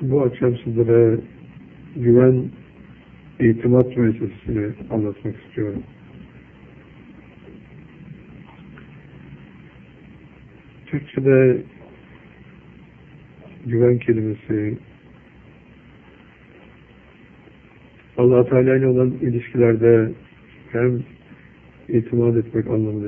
Bu akşam sizlere güven itimat müessesesini anlatmak istiyorum. Türkçe'de güven kelimesi Allah-u Teala ile olan ilişkilerde hem itimat etmek anlamında